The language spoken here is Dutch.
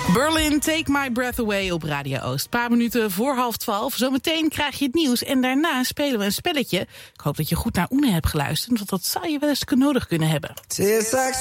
Berlin, Take My Breath Away op Radio Oost. Een paar minuten voor 11:30. Zometeen krijg je het nieuws en daarna spelen we een spelletje. Ik hoop dat je goed naar Oene hebt geluisterd, want dat zou je wel eens nodig kunnen hebben.